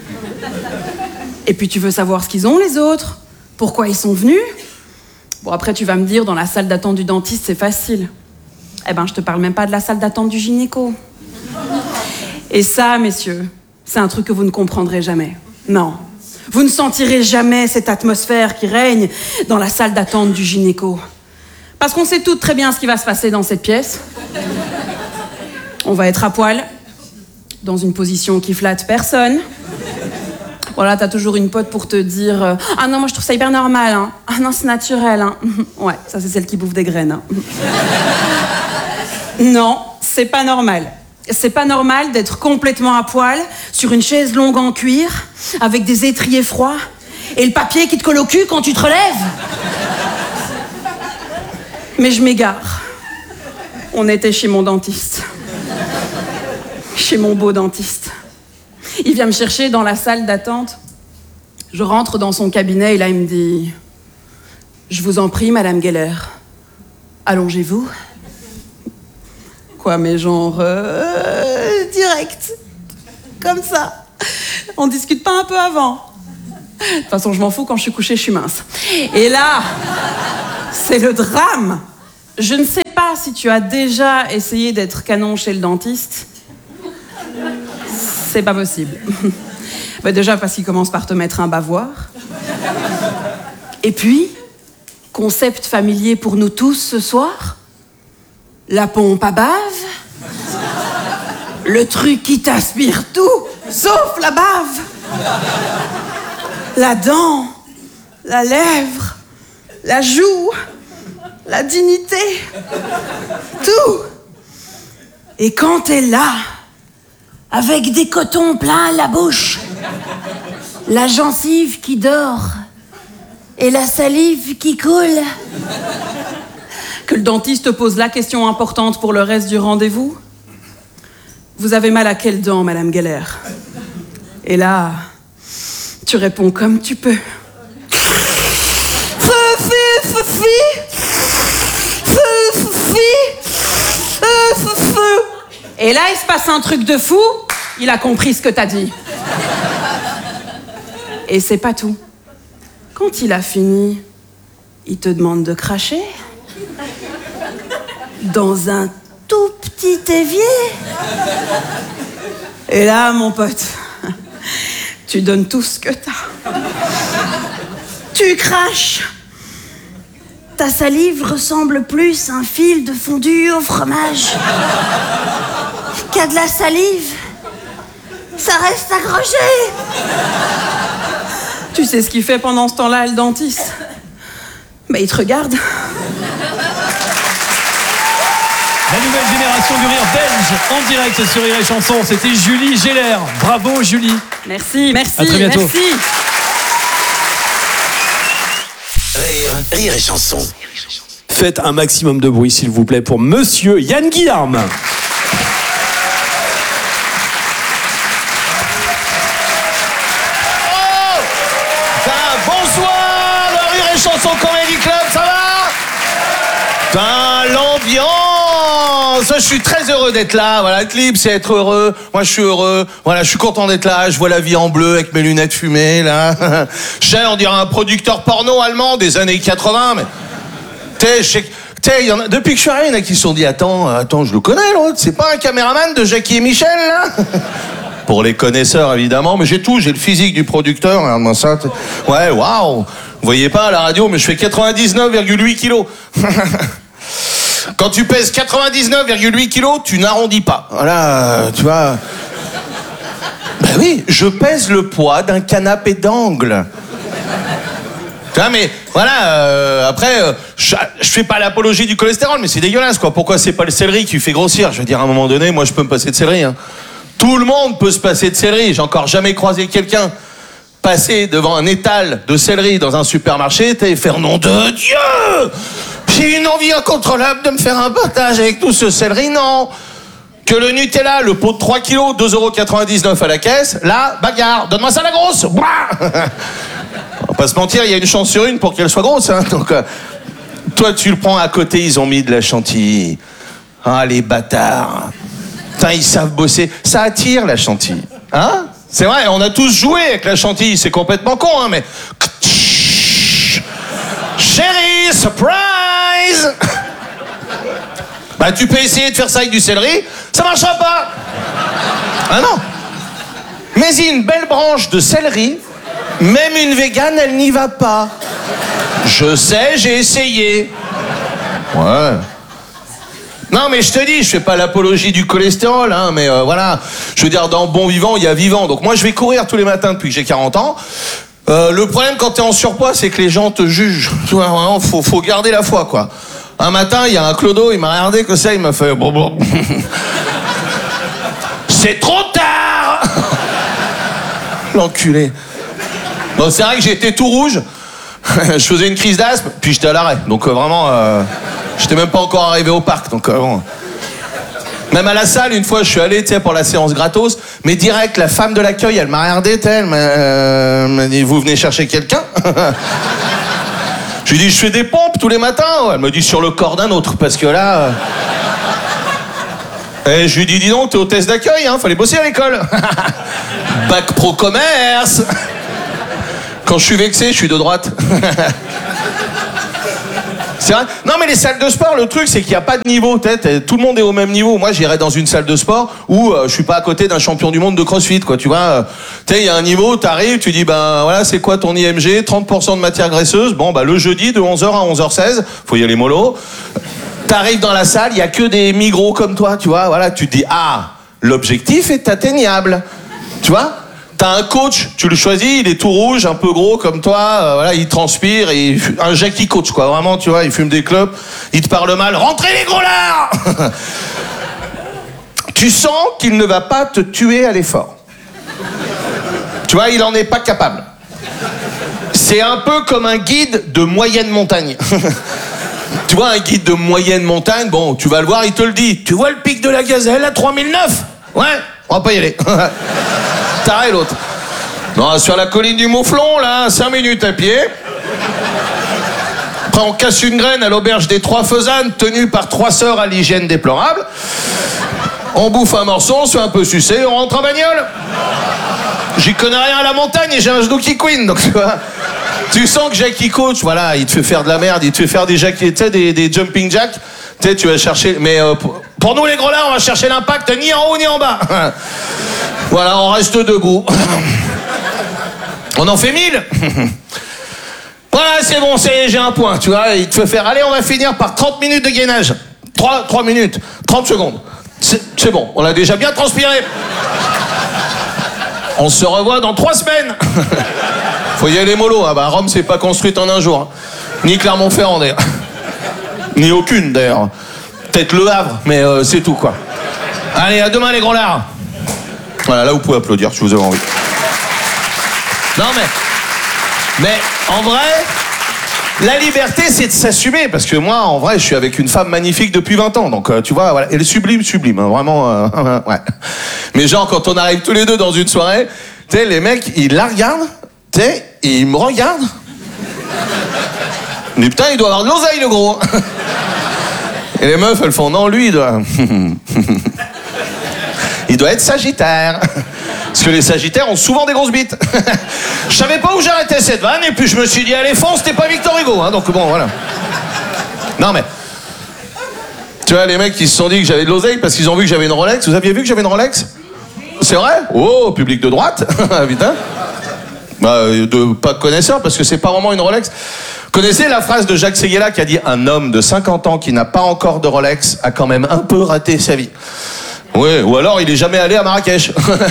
Speaker 5: Et puis tu veux savoir ce qu'ils ont, les autres. Pourquoi ils sont venus? Bon, après, tu vas me dire, dans la salle d'attente du dentiste, c'est facile. Eh ben, je te parle même pas de la salle d'attente du gynéco. Et ça, messieurs, c'est un truc que vous ne comprendrez jamais. Non. Vous ne sentirez jamais cette atmosphère qui règne dans la salle d'attente du gynéco. Parce qu'on sait toutes très bien ce qui va se passer dans cette pièce. On va être à poil, dans une position qui flatte personne. Voilà, t'as toujours une pote pour te dire euh, « Ah non, moi je trouve ça hyper normal, hein. Ah non, c'est naturel, hein. » Ouais, ça c'est celle qui bouffe des graines, hein. Non, c'est pas normal. C'est pas normal d'être complètement à poil, sur une chaise longue en cuir, avec des étriers froids, et le papier qui te colle au cul quand tu te relèves. Mais je m'égare. On était chez mon dentiste. Chez mon beau dentiste. Il vient me chercher dans la salle d'attente. Je rentre dans son cabinet et là, il me dit « Je vous en prie, Madame Geller, allongez-vous. » Quoi, mais genre... euh, direct. Comme ça. On discute pas un peu avant. De toute façon, je m'en fous, quand je suis couchée, je suis mince. Et là, c'est le drame. Je ne sais pas si tu as déjà essayé d'être canon chez le dentiste. C'est pas possible. Bah déjà parce qu'il commence par te mettre un bavoir. Et puis, concept familier pour nous tous ce soir, la pompe à bave, le truc qui t'aspire tout, sauf la bave, la dent, la lèvre, la joue, la dignité, tout. Et quand t'es là, avec des cotons plein la bouche, la gencive qui dort et la salive qui coule, que le dentiste te pose la question importante pour le reste du rendez-vous. Vous avez mal à quelle dent, Madame Geller? Et là, tu réponds comme tu peux. Et là, il se passe un truc de fou. Il a compris ce que t'as dit. Et c'est pas tout. Quand il a fini, il te demande de cracher dans un tout petit évier. Et là, mon pote, tu donnes tout ce que t'as. Tu craches. Ta salive ressemble plus à un fil de fondue au fromage qu'à de la salive. Ça reste accroché. Tu sais ce qu'il fait pendant ce temps-là, le dentiste? Bah, il te regarde.
Speaker 2: La nouvelle génération du rire belge en direct sur Rire et Chanson, c'était Julie Geller. Bravo Julie.
Speaker 5: Merci, merci,
Speaker 2: à très bientôt.
Speaker 5: merci.
Speaker 3: Rire, Rire et Chanson.
Speaker 2: Faites un maximum de bruit s'il vous plaît pour Monsieur Yann Guillarme.
Speaker 6: Bonsoir, le Rire et Chanson Comedy Club, ça va? Putain, l'ambiance! Je suis très heureux d'être là. Voilà, être libre, c'est être heureux. Moi, je suis heureux. Voilà, je suis content d'être là. Je vois la vie en bleu avec mes lunettes fumées, là. Je sais, on dirait un producteur porno allemand des années quatre-vingts, mais... T'sais, je sais... T'sais, y en a... depuis que je suis arrivé, il y en a qui se sont dit, attends, attends, je le connais, l'autre. C'est pas un caméraman de Jackie et Michel, là? Pour les connaisseurs, évidemment, mais j'ai tout, j'ai le physique du producteur, regarde-moi ça. Ouais, waouh! Vous voyez pas à la radio, mais je fais quatre-vingt-dix-neuf virgule huit kilos. Quand tu pèses quatre-vingt-dix-neuf virgule huit kilos, tu n'arrondis pas. Voilà, tu vois. Ben oui, je pèse le poids d'un canapé d'angle. Tu vois, mais voilà, euh, après, euh, je, je fais pas l'apologie du cholestérol, mais c'est dégueulasse, quoi. Pourquoi c'est pas le céleri qui fait grossir? Je veux dire, à un moment donné, moi, je peux me passer de céleri, hein. Tout le monde peut se passer de céleri. J'ai encore jamais croisé quelqu'un passer devant un étal de céleri dans un supermarché et faire nom de Dieu! J'ai une envie incontrôlable de me faire un partage avec tout ce céleri, non. Que le Nutella, le pot de trois kilos, deux euros quatre-vingt-dix-neuf à la caisse, là, bagarre, donne-moi ça la grosse. On va pas se mentir, il y a une chance sur une pour qu'elle soit grosse, hein. Donc, euh, toi, tu le prends à côté, ils ont mis de la chantilly. Ah, les bâtards. Putain, ils savent bosser. Ça attire, la chantilly. Hein? C'est vrai, on a tous joué avec la chantilly. C'est complètement con, hein, mais... Chérie, surprise! Bah, tu peux essayer de faire ça avec du céleri, ça marchera pas. Ah non. Mais une belle branche de céleri, même une végane, elle n'y va pas. Je sais, j'ai essayé. Ouais. Non, mais je te dis, je fais pas l'apologie du cholestérol, hein, mais euh, voilà. Je veux dire, dans bon vivant, il y a vivant. Donc moi, je vais courir tous les matins depuis que j'ai quarante ans. Euh, le problème quand t'es en surpoids, c'est que les gens te jugent. Tu vois, vraiment, faut, faut garder la foi, quoi. Un matin, il y a un clodo, il m'a regardé que ça, il m'a fait... Bon, bon. C'est trop tard. L'enculé. Bon, c'est vrai que j'étais tout rouge. Je faisais une crise d'asthme, puis j'étais à l'arrêt. Donc euh, vraiment... Euh... J'étais même pas encore arrivé au parc, donc euh, bon. Même à la salle, une fois, je suis allé, tu sais, pour la séance gratos, mais direct, la femme de l'accueil, elle m'a regardé, elle m'a euh, dit, vous venez chercher quelqu'un? Je lui ai dit, je fais des pompes tous les matins. Elle m'a dit, sur le corps d'un autre, parce que là... Euh... Et je lui dis, dis donc, t'es au test d'accueil, hein, fallait bosser à l'école. Bac pro commerce. Quand je suis vexé, je suis de droite. C'est vrai. Non, mais les salles de sport, le truc, c'est qu'il n'y a pas de niveau. Peut-être, tout le monde est au même niveau. Moi, j'irais dans une salle de sport où euh, je suis pas à côté d'un champion du monde de CrossFit, quoi. Tu vois, euh, tu sais, il y a un niveau, t'arrives, tu dis, ben voilà, c'est quoi ton I M G, trente pour cent de matière graisseuse. Bon, bah le jeudi de onze heures à onze heures seize, faut y aller mollo. T'arrives dans la salle, il y a que des migros comme toi, tu vois. Voilà, tu te dis, ah, l'objectif est atteignable. Tu vois? T'as un coach, tu le choisis, il est tout rouge, un peu gros comme toi, euh, voilà, il transpire, et il, un Jackie coach, quoi, vraiment, tu vois, il fume des clopes, il te parle mal, rentrez les gros lards. Tu sens qu'il ne va pas te tuer à l'effort. Tu vois, il en est pas capable. C'est un peu comme un guide de moyenne montagne. Tu vois, un guide de moyenne montagne, bon, tu vas le voir, il te le dit. Tu vois le pic de la Gazelle à trois mille neuf? Ouais, on va pas y aller. Taré l'autre. Non, sur la colline du Mouflon, là, cinq minutes à pied. Après, on casse une graine à l'auberge des Trois Faisanes, tenue par trois sœurs à l'hygiène déplorable. On bouffe un morceau, on se fait un peu sucer, on rentre en bagnole. J'y connais rien à la montagne et j'ai un genou qui queen, donc tu vois. Tu sens que Jackie Coach, voilà, il te fait faire de la merde, il te fait faire des jacks, tu sais, des, des jumping jacks. Tu sais, tu vas chercher, mais euh, pour, pour nous les gros là, on va chercher l'impact ni en haut ni en bas. Voilà, on reste debout. On en fait mille. Voilà, c'est bon, c'est, j'ai un point, tu vois. Il te fait faire, allez, on va finir par trente minutes de gainage. trois minutes, trente secondes. C'est, c'est bon, on a déjà bien transpiré. On se revoit dans trois semaines. Faut y aller mollo. Ah bah, Rome, c'est pas construite en un jour. Ni Clermont-Ferrand, d'ailleurs. Ni aucune, d'ailleurs. Peut-être Le Havre, mais euh, c'est tout, quoi. Allez, à demain, les gros lards. Voilà, là, vous pouvez applaudir, si vous avez envie. Non, mais... Mais, en vrai... La liberté, c'est de s'assumer, parce que moi, en vrai, je suis avec une femme magnifique depuis vingt ans, donc euh, tu vois, voilà, elle est sublime, sublime, hein, vraiment, euh, ouais. Mais genre, quand on arrive tous les deux dans une soirée, tu sais, les mecs, ils la regardent, tu sais, ils me regardent. Mais putain, il doit avoir de l'oseille, le gros. Et les meufs, elles font, non, lui, il doit... il doit être sagittaire. Parce que les sagittaires ont souvent des grosses bites. Je savais pas où j'arrêtais cette vanne, et puis je me suis dit, allez, fonce, t'es pas Victor Hugo, hein, donc bon, voilà. Non, mais... Tu vois, les mecs, qui se sont dit que j'avais de l'oseille parce qu'ils ont vu que j'avais une Rolex. Vous aviez vu que j'avais une Rolex? C'est vrai? Oh, public de droite. Putain. Bah, de pas connaisseur, parce que c'est pas vraiment une Rolex. Connaissez la phrase de Jacques Séguéla qui a dit, un homme de cinquante ans qui n'a pas encore de Rolex a quand même un peu raté sa vie. Ouais, ou alors il est jamais allé à Marrakech.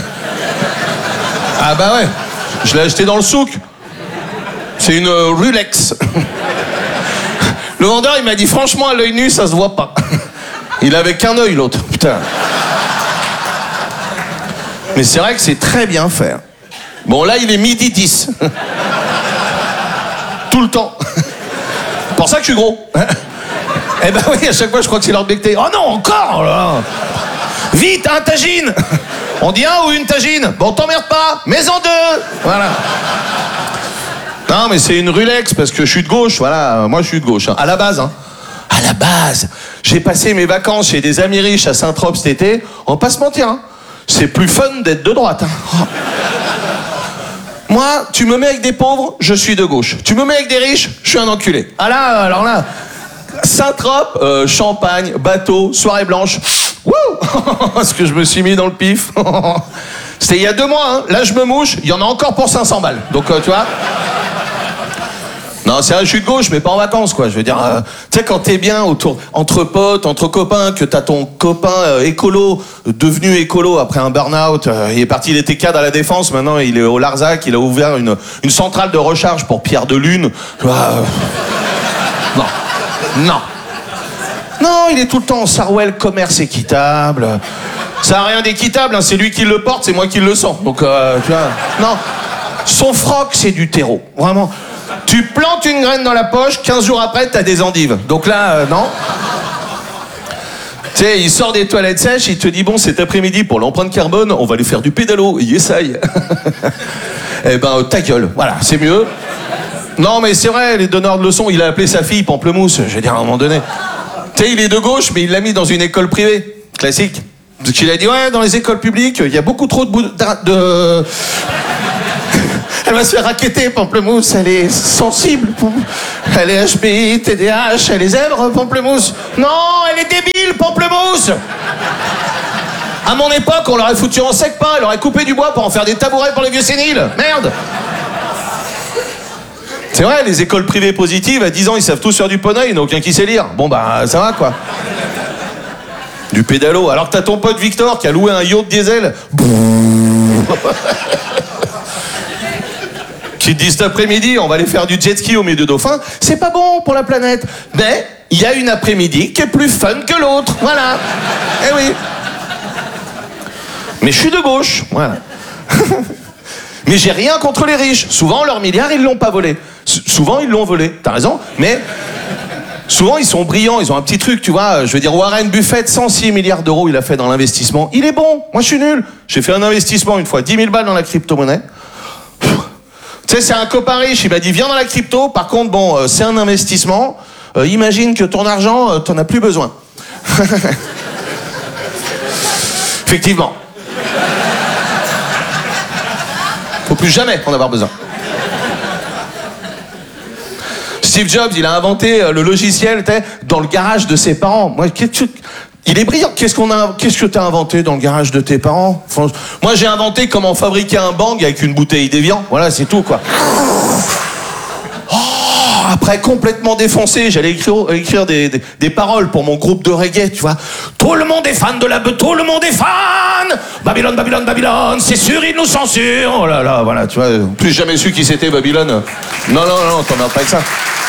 Speaker 6: Ah bah ouais, je l'ai acheté dans le souk. C'est une euh, Rolex. Le vendeur, il m'a dit, franchement, à l'œil nu, ça se voit pas. Il avait qu'un œil, l'autre. Putain. Mais c'est vrai que c'est très bien fait. Bon, là, il est midi dix. Tout le temps. C'est pour ça que je suis gros. Eh ben oui, à chaque fois, je crois que c'est l'heure de becter. Oh non, encore là. Vite, un tagine. On dit un ou une tagine. Bon, t'emmerde pas, mais en deux. Voilà. Non, mais c'est une Rolex parce que je suis de gauche, voilà. Moi, je suis de gauche, hein. À la base, hein. À la base. J'ai passé mes vacances chez des amis riches à Saint-Trope cet été. On va pas se mentir, hein. C'est plus fun d'être de droite, hein. Oh. Moi, tu me mets avec des pauvres, je suis de gauche. Tu me mets avec des riches, je suis un enculé. Ah là, alors là... Saint-Trope, euh, champagne, bateau, soirée blanche. Wouh. Ce que je me suis mis dans le pif. C'était il y a deux mois, hein. Là, je me mouche, il y en a encore pour cinq cents balles. Donc, euh, tu vois. Non, c'est vrai, je suis de gauche, mais pas en vacances, quoi. Je veux dire, euh, tu sais, quand t'es bien autour, entre potes, entre copains, que t'as ton copain euh, écolo, devenu écolo après un burn-out, euh, il est parti, il était cadre à la Défense, maintenant il est au Larzac, il a ouvert une, une centrale de recharge pour Pierre de Lune. Tu vois, euh... Non. Non. Non, il est tout le temps en Sarwell, commerce équitable. Ça n'a rien d'équitable, hein. C'est lui qui le porte, c'est moi qui le sens. Donc, euh, tu vois, non. Son froc, c'est du terreau. Vraiment. Tu plantes une graine dans la poche, quinze jours après, t'as des endives. Donc là, euh, non. Tu sais, il sort des toilettes sèches, il te dit, bon, cet après-midi, pour l'empreinte carbone, on va lui faire du pédalo. Il essaye. Eh ben, ta gueule. Voilà, c'est mieux. Non, mais c'est vrai, les donneurs de leçons, il a appelé sa fille Pamplemousse, je veux dire, à un moment donné. Tu sais, il est de gauche, mais il l'a mis dans une école privée. Classique. Donc il a dit, ouais, dans les écoles publiques, il y a beaucoup trop de... Bou- de... Elle va se faire racketter, Pamplemousse, elle est sensible. Elle est H B I, T D A H, elle est zèbre, Pamplemousse. Non, elle est débile, Pamplemousse. À mon époque, on l'aurait foutu en sec pain, elle aurait coupé du bois pour en faire des tabourets pour les vieux séniles. Merde. C'est vrai, les écoles privées positives, à dix ans, ils savent tous faire du poney, il n'y en a aucun qui sait lire. Bon, bah, ça va, quoi. Du pédalo. Alors que t'as ton pote Victor qui a loué un yacht diesel. Qui te dit cet après-midi, on va aller faire du jet ski au milieu de dauphins. C'est pas bon pour la planète. Mais il y a une après-midi qui est plus fun que l'autre. Voilà. Eh oui. Mais je suis de gauche. Voilà. Mais j'ai rien contre les riches. Souvent, leurs milliards, ils l'ont pas volé. S- souvent, ils l'ont volé. T'as raison. Mais souvent, ils sont brillants. Ils ont un petit truc, tu vois. Je veux dire, Warren Buffett, cent six milliards d'euros, il a fait dans l'investissement. Il est bon. Moi, je suis nul. J'ai fait un investissement une fois, dix mille balles dans la crypto-monnaie. Tu sais, c'est un copain riche. Il m'a dit, viens dans la crypto. Par contre, bon, euh, c'est un investissement. Euh, imagine que ton argent, euh, t'en as plus besoin. Effectivement. Faut plus jamais en avoir besoin. Steve Jobs, il a inventé le logiciel dans le garage de ses parents. Moi, qu'est-ce que... Il est brillant. Qu'est-ce qu'on a... Qu'est-ce que t'as inventé dans le garage de tes parents? Enfin, moi, j'ai inventé comment fabriquer un bang avec une bouteille d'Évian. Voilà, c'est tout, quoi. Oh, après, complètement défoncé, j'allais écrire, écrire des, des, des paroles pour mon groupe de reggae, tu vois. Tout le monde est fan de la... Tout le monde est fan. Babylone, Babylone, Babylone, c'est sûr, ils nous censurent. Oh là là, voilà, tu vois. Plus jamais su qui c'était, Babylone. Non, non, non, t'emmerdes pas avec ça.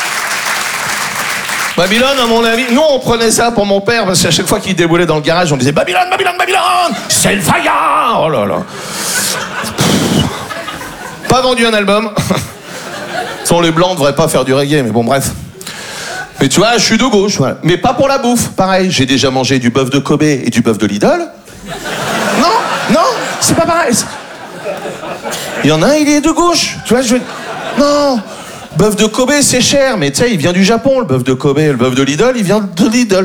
Speaker 6: Babylone, à mon avis, nous on prenait ça pour mon père, parce qu'à chaque fois qu'il déboulait dans le garage, on disait Babylone, Babylone, Babylone, c'est le fire. Oh là là. Pas vendu un album. Sans les blancs, on devrait pas faire du reggae, mais bon, bref. Mais tu vois, je suis de gauche, voilà. Mais pas pour la bouffe, pareil. J'ai déjà mangé du bœuf de Kobe et du bœuf de Lidl. Non, non, c'est pas pareil. Il y en a un, il est de gauche. Tu vois, je... Non. Bœuf de Kobe, c'est cher, mais tu sais, il vient du Japon, le bœuf de Kobe. Le bœuf de Lidl, il vient de Lidl.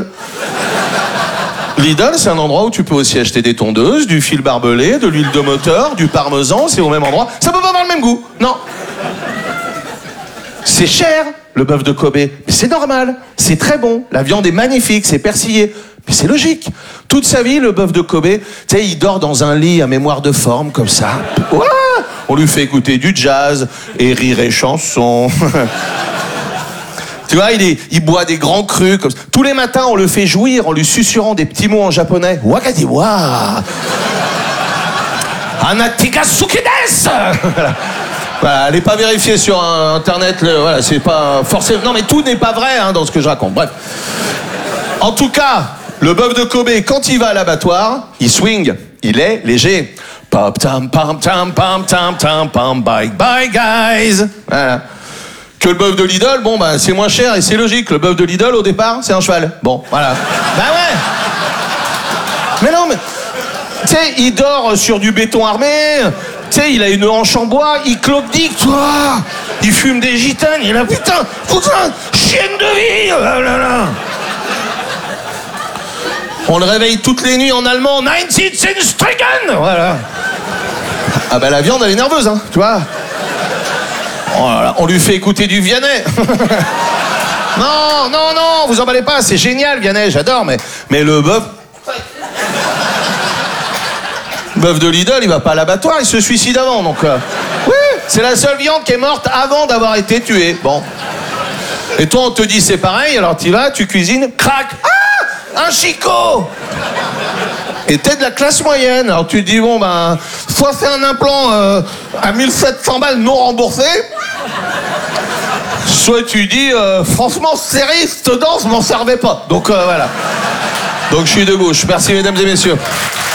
Speaker 6: Lidl, c'est un endroit où tu peux aussi acheter des tondeuses, du fil barbelé, de l'huile de moteur, du parmesan, c'est au même endroit. Ça peut pas avoir le même goût, non. C'est cher, le bœuf de Kobe, mais c'est normal, c'est très bon, la viande est magnifique, c'est persillé. Mais c'est logique. Toute sa vie, le bœuf de Kobe, tu sais, il dort dans un lit à mémoire de forme, comme ça. Ouais, on lui fait écouter du jazz et rire et chanson. Tu vois, il, est, il boit des grands crus. Comme ça. Tous les matins, on le fait jouir en lui susurrant des petits mots en japonais. Wakadiwa. Anatikasuki desu. Voilà, elle n'est pas vérifiée sur Internet. Le, voilà, c'est pas forcément. Non, mais tout n'est pas vrai hein, dans ce que je raconte. Bref. En tout cas, le bœuf de Kobe, quand il va à l'abattoir, il swing, il est léger. Pop tam pam tam pam tam tam pam bye bye guys. Voilà. Que le bœuf de Lidl, bon bah c'est moins cher et c'est logique. Le bœuf de Lidl au départ, c'est un cheval. Bon, voilà. Bah ouais. Mais non, mais tu sais, il dort sur du béton armé. Tu sais, il a une hanche en bois, il clopdique, toi. Il fume des gitanes. Il a putain, putain, chienne de vie. Oh là là. On le réveille toutes les nuits en allemand. neunzehn Voilà. Ah bah la viande, elle est nerveuse, hein, tu vois. Oh là là, on lui fait écouter du Vianney. Non, non, non, vous emballez pas, c'est génial, Vianney, j'adore, mais, mais le bœuf... Le bœuf de Lidl, il va pas à l'abattoir, il se suicide avant, donc... Euh... Oui, c'est la seule viande qui est morte avant d'avoir été tuée, bon. Et toi, on te dit c'est pareil, alors tu vas, tu cuisines, crac, ah, un chicot. Et t'es de la classe moyenne, alors tu te dis, bon ben, soit c'est un implant euh, à mille sept cents balles non remboursé, soit tu dis, euh, franchement, serré, cette danse, m'en servait pas. Donc euh, voilà. Donc je suis de gauche. Merci mesdames et messieurs.